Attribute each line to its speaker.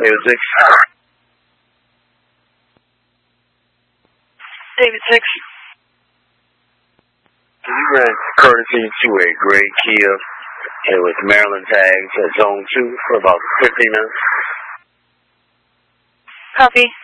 Speaker 1: Music.
Speaker 2: David 6.
Speaker 1: Can you run courtesy to a gray Kia with Maryland tags at zone 2 for about 15 minutes?
Speaker 2: Copy.